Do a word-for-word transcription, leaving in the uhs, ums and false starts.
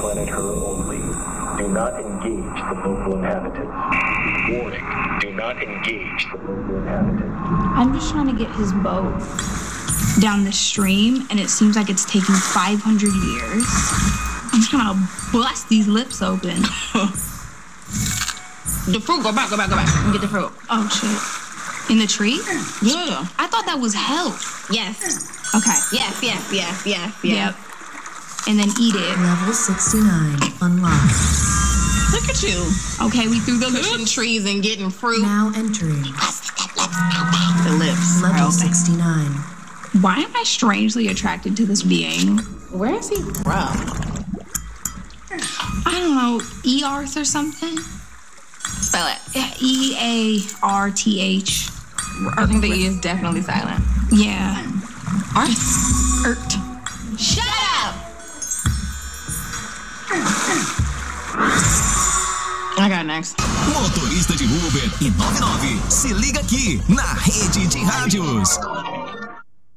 planet her only. Do not engage the local inhabitants. Warning, do not engage the local inhabitants. I'm just trying to get his boat down the stream, and it seems like it's taking five hundred years. I'm trying to bust these lips open. The fruit, go back, go back, go back, and get the fruit. Oh, shit. In the tree? Yeah. I thought that was health. Yes. Okay. Yes, yes, yes, yes, yes. Yep. And then eat it. Level sixty-nine unlocked. Look at you. Okay, we threw the Pushing lips. trees and getting fruit. Now entering The lips. level sixty-nine. Why am I strangely attracted to this being? Where is he from? I don't know, E-Arth or something? Spell it. E A R T H. I think the E is definitely silent. Yeah. Arth. Ert. Shut up! I got next. Motorista de Uber e noventa e nove. Se liga aqui na Rede de Rádios.